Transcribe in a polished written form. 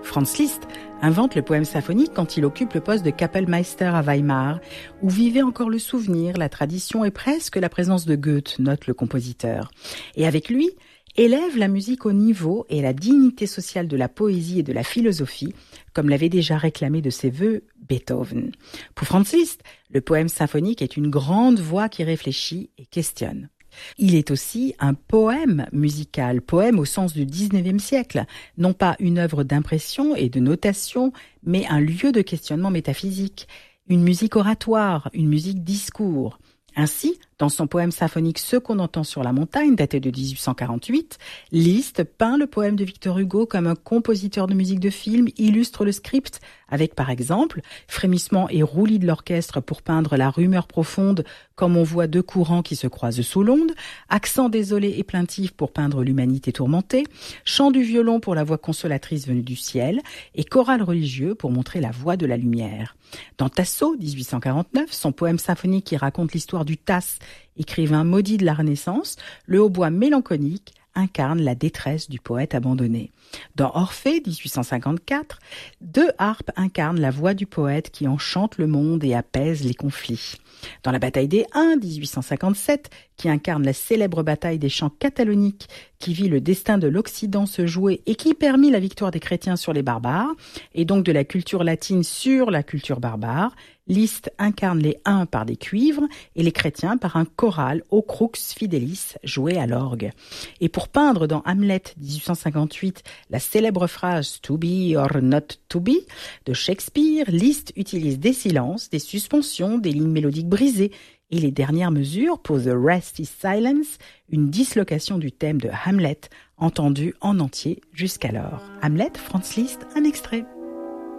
Franz Liszt invente le poème symphonique quand il occupe le poste de Kapellmeister à Weimar, où vivait encore le souvenir, la tradition et presque la présence de Goethe, note le compositeur. Et avec lui, élève la musique au niveau et à la dignité sociale de la poésie et de la philosophie, comme l'avait déjà réclamé de ses vœux Beethoven. Pour Franz Liszt, le poème symphonique est une grande voix qui réfléchit et questionne. Il est aussi un poème musical, poème au sens du XIXe siècle, non pas une œuvre d'impression et de notation, mais un lieu de questionnement métaphysique, une musique oratoire, une musique discours. Ainsi, dans son poème symphonique Ce qu'on entend sur la montagne, daté de 1848, Liszt peint le poème de Victor Hugo comme un compositeur de musique de film illustre le script, avec par exemple frémissement et roulis de l'orchestre pour peindre la rumeur profonde comme on voit deux courants qui se croisent sous l'onde, accent désolé et plaintif pour peindre l'humanité tourmentée, chant du violon pour la voix consolatrice venue du ciel et chorale religieux pour montrer la voie de la lumière. Dans Tasso, 1849, son poème symphonique qui raconte l'histoire du Tasse, écrivain maudit de la Renaissance, le hautbois mélancolique incarne la détresse du poète abandonné. Dans Orphée, 1854, deux harpes incarnent la voix du poète qui enchante le monde et apaise les conflits. Dans La bataille des Huns, 1857, qui incarne la célèbre bataille des champs cataloniques qui vit le destin de l'Occident se jouer et qui permit la victoire des chrétiens sur les barbares, et donc de la culture latine sur la culture barbare, Liszt incarne les Huns par des cuivres et les chrétiens par un choral au crux fidelis joué à l'orgue. Et pour peindre dans Hamlet 1858 la célèbre phrase « to be or not to be » de Shakespeare, Liszt utilise des silences, des suspensions, des lignes mélodiques brisées et les dernières mesures pour The Rest is Silence, une dislocation du thème de Hamlet entendue en entier jusqu'alors. Hamlet, Franz Liszt, un extrait.